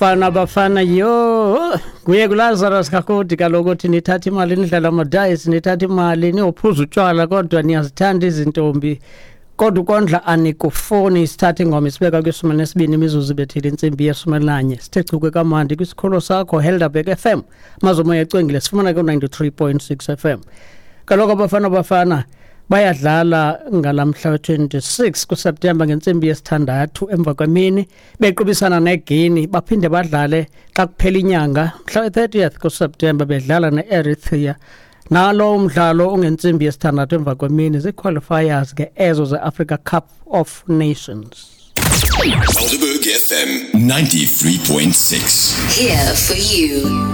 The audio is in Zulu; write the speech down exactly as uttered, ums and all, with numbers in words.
Bafana bafana yo kuye kuLazarus Kakhodi kaloku uthi nithatha imali nidlala amadayisi nithatha imali niyophuza utshwala kodwa niyazithanda izintombi kodwa ukondla anikufoni isithatha ingoma isibeka kwisimo nesibini imizuzu bethile insimbi yesumi nanye sithe cuke kamandi kwisikholo sakho Helderberg F M mazomoya ecwengile sifumana ku ninety-three point six F M kaloku abafana bafana bayadlala ngalamhla twenty-six kuSeptember ngensimbi yesithandathu emva kwemini bequbisana neGuinea baphinde badlale xa kuphela inyanga mhla thirtieth kuSeptember bedlala neEritrea nalo umdlalo ungensimbi yesithandathu emva kwemini ziqualifiers ke ezo zeAfrica Cup of Nations. Helderberg F M ninety-three point six. Here for you.